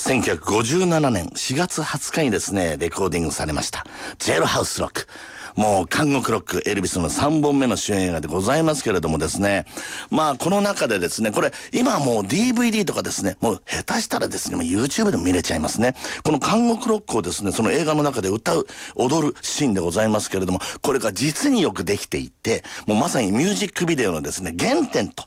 1957年4月20日にですね、レコーディングされました。ジェールハウスロック。もう監獄ロック、エルビスの3本目の主演映画でございますけれどもですね。まあこの中でですね、これ今もう DVD とかですね、もう下手したらですね、もう YouTube でも見れちゃいますね。この監獄ロックをですね、その映画の中で歌う、踊るシーンでございますけれども、これが実によくできていて、もうまさにミュージックビデオのですね、原点と